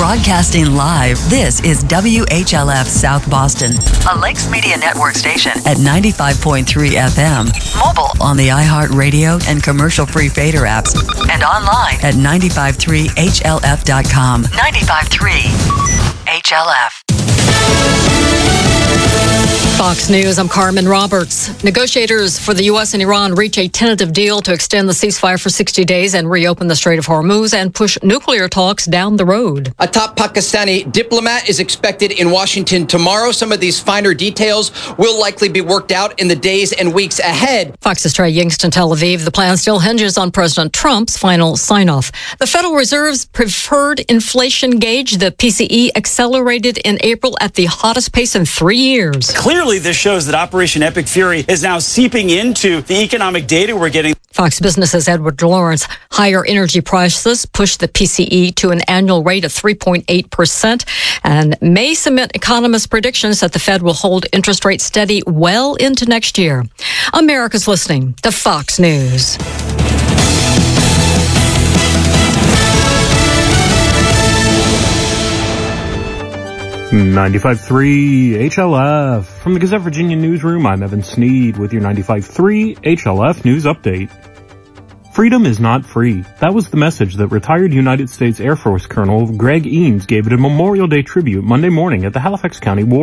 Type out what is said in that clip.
Broadcasting live, this is WHLF South Boston, a Lakes Media Network station at 95.3 FM. Mobile on the iHeartRadio and commercial-free Fader apps, and online at 953HLF.com. 95.3 HLF. Fox News, I'm Carmen Roberts. Negotiators for the U.S. and Iran reach a tentative deal to extend the ceasefire for 60 days and reopen the Strait of Hormuz and push nuclear talks down the road. A top Pakistani diplomat is expected in Washington tomorrow. Some of these finer details will likely be worked out in the days and weeks ahead. Fox's Trey Yingst in Tel Aviv. The plan still hinges on President Trump's final sign-off. The Federal Reserve's preferred inflation gauge, the PCE, accelerated in April at the hottest pace in 3 years. Clearly, this shows that Operation Epic Fury is now seeping into the economic data we're getting. Fox Business's Edward Lawrence. Higher energy prices pushed the PCE to an annual rate of 3.8% and may cement economists' predictions that the Fed will hold interest rates steady well into next year. America's listening to Fox News. .3 HLF. From the Gazette Virginia newsroom, I'm Evan Sneed with your 95.3 HLF news update. Freedom is not free. That was the message that retired United States Air Force Colonel Greg Eanes gave at a Memorial Day tribute Monday morning at the Halifax County War